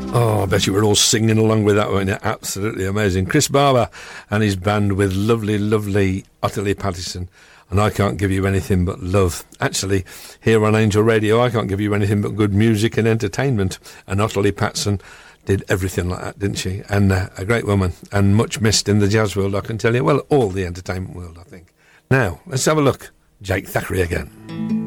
Oh, I bet you were all singing along with that one. Absolutely amazing. Chris Barber and his band with lovely, lovely Ottilie Pattison. And I Can't Give You Anything But Love. Actually, here on Angel Radio, I can't give you anything but good music and entertainment. And Ottilie Pattison did everything like that, didn't she? And a great woman, and much missed in the jazz world, I can tell you. Well, all the entertainment world, I think. Now, let's have a look. Jake Thackeray again.